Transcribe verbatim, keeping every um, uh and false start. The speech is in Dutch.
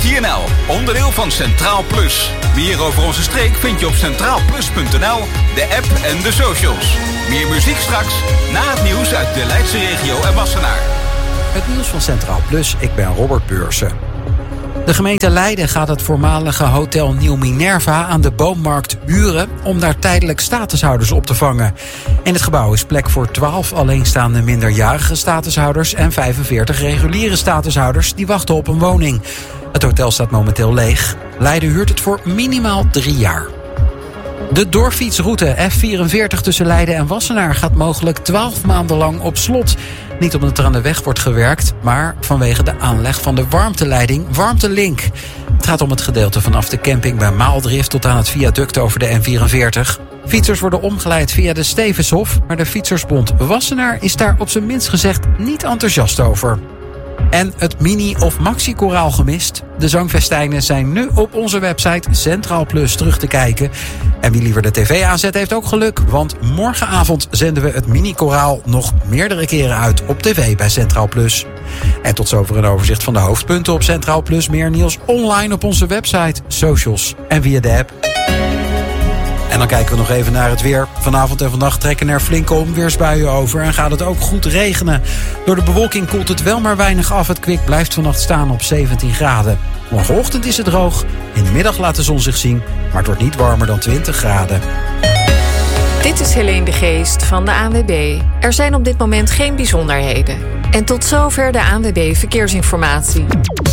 N L, onderdeel van Centraal Plus. Meer over onze streek vind je op centraal plus punt n l, de app en de socials. Meer muziek straks, na het nieuws uit de Leidse regio en Wassenaar. Het nieuws van Centraal Plus, ik ben Robert Beursen. De gemeente Leiden gaat het voormalige Hotel Nieuw Minerva aan de Boommarkt huren om daar tijdelijk statushouders op te vangen. In het gebouw is plek voor twaalf alleenstaande minderjarige statushouders en vijfenveertig reguliere statushouders die wachten op een woning. Het hotel staat momenteel leeg. Leiden huurt het voor minimaal drie jaar. De doorfietsroute F vierenveertig tussen Leiden en Wassenaar gaat mogelijk twaalf maanden lang op slot. Niet omdat er aan de weg wordt gewerkt, maar vanwege de aanleg van de warmteleiding Warmtelink. Het gaat om het gedeelte vanaf de camping bij Maaldrift tot aan het viaduct over de N vierenveertig. Fietsers worden omgeleid via de Stevenshof, maar de Fietsersbond Wassenaar is daar op zijn minst gezegd niet enthousiast over. En het mini- of maxi-koraal gemist? De zangfestijnen zijn nu op onze website Centraal Plus terug te kijken. En wie liever de tv aanzet heeft ook geluk, want morgenavond zenden we het mini-koraal nog meerdere keren uit op tv bij Centraal Plus. En tot zover een overzicht van de hoofdpunten op Centraal Plus. Meer nieuws online op onze website, socials en via de app. En dan kijken we nog even naar het weer. Vanavond en vannacht trekken er flinke onweersbuien over en gaat het ook goed regenen. Door de bewolking koelt het wel maar weinig af. Het kwik blijft vannacht staan op zeventien graden. Morgenochtend is het droog. In de middag laat de zon zich zien, maar het wordt niet warmer dan twintig graden. Dit is Helene de Geest van de A N W B. Er zijn op dit moment geen bijzonderheden. En tot zover de A N W B Verkeersinformatie.